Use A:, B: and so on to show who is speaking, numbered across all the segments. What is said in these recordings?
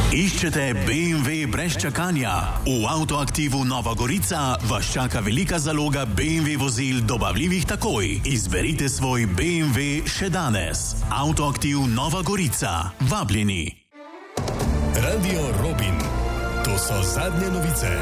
A: Iščete BMW brez čakanja? V Avtoaktivu Nova Gorica vas čaka velika zaloga BMW vozil dobavljivih takoj. Izberite svoj BMW še danes. Avtoaktiv Nova Gorica. Vabljeni.
B: Radio Robin. To so zadnje novice.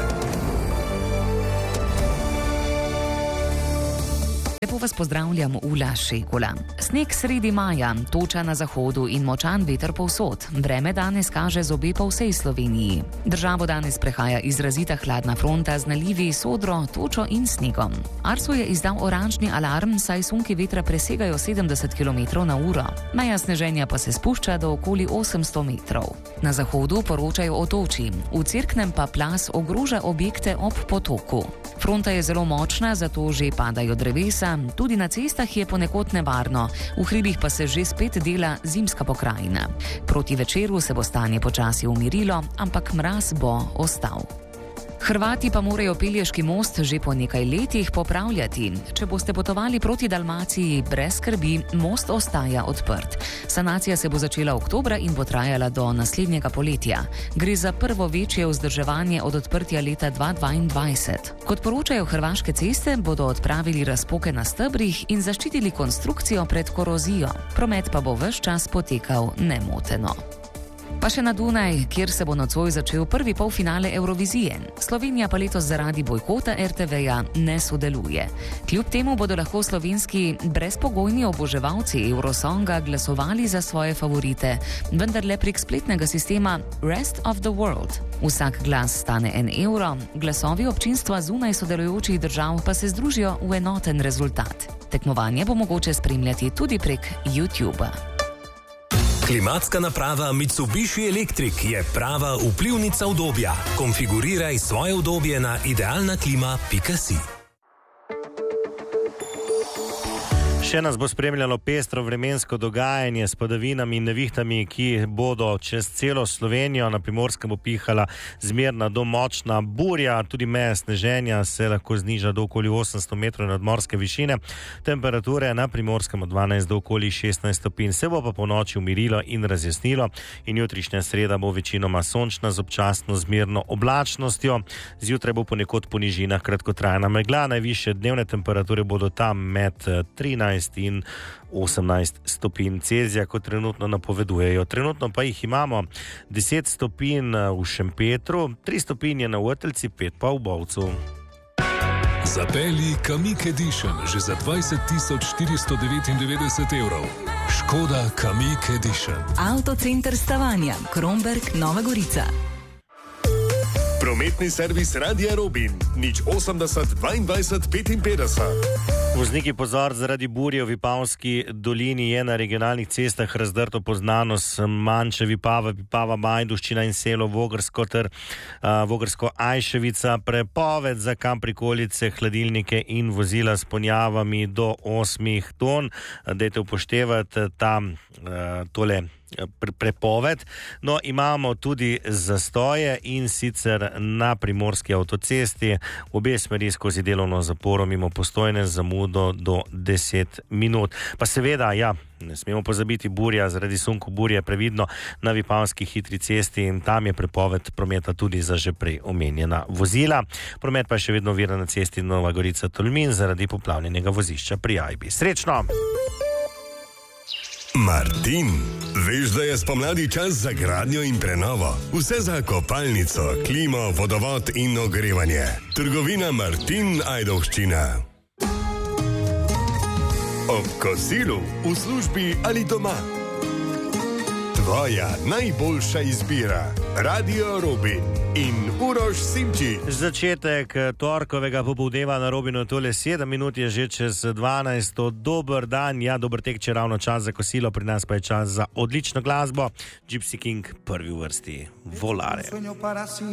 C: Lepo vas pozdravljam, Ula Šekula. Sneg sredi maja, toča na zahodu in močan veter povsod. Vreme danes kaže zobe po vsej Sloveniji. Državo danes prehaja izrazita hladna fronta z nalivi, sodro, točo in snegom. Arso je izdal oranžni alarm, saj sunki vetra presegajo 70 km/h. Meja sneženja pa se spušča do okoli 800 metrov. Na zahodu poročajo o toči, v Cerknem pa plaz ogroža objekte ob potoku. Fronta je zelo močna, zato že padajo drevesa, tudi na cestah je ponekod nevarno, v hribih pa se že spet dela zimska pokrajina. Proti večeru se bo stanje počasi umirilo, ampak mraz bo ostal. Hrvati pa morajo Pelješki most že po nekaj letih popravljati. Če boste potovali proti Dalmaciji, brez skrbi, most ostaja odprt. Sanacija se bo začela oktobra in bo trajala do naslednjega poletja. Gre za prvo večje vzdrževanje od odprtja leta 2022. Kot poročajo Hrvaške ceste, bodo odpravili razpoke na stebrih in zaščitili konstrukcijo pred korozijo. Promet pa bo ves čas potekal nemoteno. Pa še na Dunaj, kjer se bo nocoj začel prvi polfinale Evrovizije. Slovenija pa letos zaradi bojkota RTV-ja ne sodeluje. Kljub temu bodo lahko slovenski brezpogojni oboževalci Eurosonga glasovali za svoje favorite, vendar le prek spletnega sistema Rest of the World. Vsak glas stane €1, glasovi občinstva zunaj sodelujočih držav pa se združijo v enoten rezultat. Tekmovanje bo mogoče spremljati tudi prek YouTubea.
B: Klimatska naprava Mitsubishi Electric je prava vplivnica udobja. Konfiguriraj svoje udobje na idealnaklima.si.
D: Še nas bo spremljalo pestro vremensko dogajanje s padavinami in nevihtami, ki bodo čez celo Slovenijo. Na Primorskem bo pihala zmerna do močna burja, tudi meja sneženja se lahko zniža do okoli 800 metrov nadmorske višine. Temperature na Primorskem od 12 do okoli 16 stopinj. Se bo pa po noči umirilo in razjasnilo in jutrišnja sreda bo večinoma sončna z občasno zmerno oblačnostjo. Zjutraj bo ponekod po nižinah kratkotrajna megla. Najvišje dnevne temperature bodo tam med 13 in 18 stopinj Celzija, kot trenutno napovedujejo. Trenutno pa jih imamo 10 stopinj v Šempetru, 3 stopinje na Vrteljci, 5 pa v Bovcu.
B: Zapelji Kamiq Edition že za 20.499 €. Škoda Kamiq Edition.
E: Avtocenter Stavanja, Kromberk, Nova Gorica.
B: Prometni servis Radia Robin, 080 22 55.
D: Vozniki pozor, zaradi burje v Vipavski dolini je na regionalnih cestah razdrto poznanost Manče, Vipava, Majduščina in selo Vogrsko ter Vogrsko Ajševica. Prepoved za kamp prikolice, hladilnike in vozila s ponjavami do 8 ton. Dajte upoštevati tole prepoved. No, imamo tudi zastoje in sicer na Primorski avtocesti obe smeri skozi delovno zaporo mimo Postojne z zamudo do 10 minut. Pa seveda, ja, ne smemo pozabiti burja, zaradi sunku burje previdno na Vipavski hitri cesti in tam je prepoved prometa tudi za že prej omenjena vozila. Promet pa je še vedno ovira na cesti Nova Gorica-Tolmin zaradi poplavljenega vozišča pri Ajbi. Srečno!
B: Martin, veš, da je spomladi čas za gradnjo in prenovo. Vse za kopalnico, klimo, vodovod in ogrevanje. Trgovina Martin Ajdovščina. Ob kosilu, v službi ali doma. Tvoja najboljša izbira. Radio Robin in Uroš Simčič.
D: Začetek torkovega popoldneva na Robinu, tole 7 minut je že čez 12. Dober dan, ja, dober tek, če ravno čas za kosilo, pri nas pa je čas za odlično glasbo. Gypsy King prvi v vrsti. Volare.